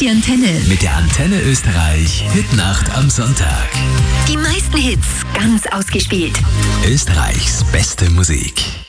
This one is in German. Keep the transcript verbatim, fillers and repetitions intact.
die Antenne. Mit der Antenne Österreich Hitnacht am Sonntag. Die meisten Hits ganz ausgespielt. Österreichs beste Musik.